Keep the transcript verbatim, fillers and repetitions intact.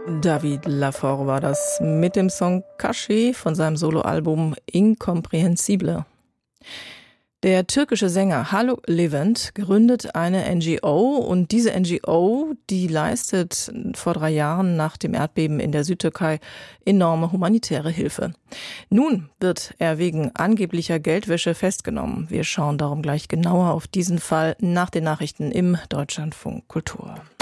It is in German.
David Lafort war das mit dem Song Caché von seinem Soloalbum Incomprehensible. Der türkische Sänger Haluk Levent gründet eine N G O und diese N G O, die leistet vor drei Jahren nach dem Erdbeben in der Südtürkei enorme humanitäre Hilfe. Nun wird er wegen angeblicher Geldwäsche festgenommen. Wir schauen darum gleich genauer auf diesen Fall nach den Nachrichten im Deutschlandfunk Kultur.